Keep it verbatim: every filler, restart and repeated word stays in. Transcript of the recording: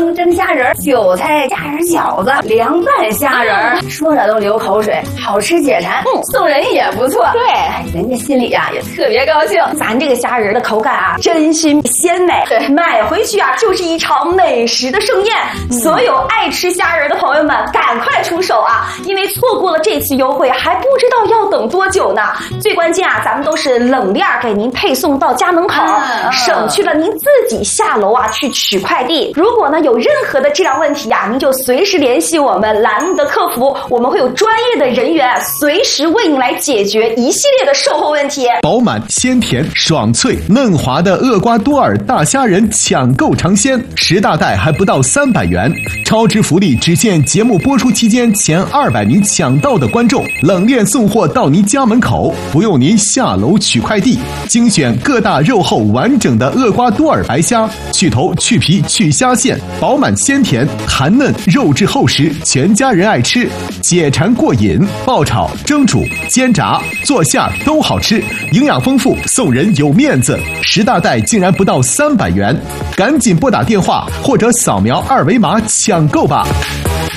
蒸蒸虾仁、韭菜虾仁饺子、凉拌虾仁，说着都流口水，好吃解馋。嗯，送人也不错。对，哎，人家心里呀、啊、也特别高兴。 咱这个虾仁的口感啊，真心鲜美，对，买回去啊就是一场美食的盛宴。嗯、所有爱吃虾仁的朋友们，赶快出手啊！因为错过了这次优惠，还不知道要等多久呢。最关键啊，咱们都是冷链给您配送到家门口，啊、省去了您自己下楼啊去取快递。如果呢有任何的质量问题啊，您就随时联系我们栏目的客服，我们会有专业的人员随时为您来解决一系列的售后问题。 饱满、鲜甜、爽脆、嫩滑的厄瓜多尔大虾仁抢购尝鲜，十大袋还不到三百元，超值福利只限节目播出期间前二百名抢到的观众，冷链送货到您家门口，不用您下楼取快递。精选各大肉厚完整的厄瓜多尔白虾，去头去皮去虾线，饱满鲜甜，弹嫩肉质厚实，全家人爱吃，解馋过瘾。爆炒、蒸煮、煎炸、做馅都好吃，营养丰富，送人有面子。十大袋竟然不到三百元，赶紧拨打电话或者扫描二维码抢购吧。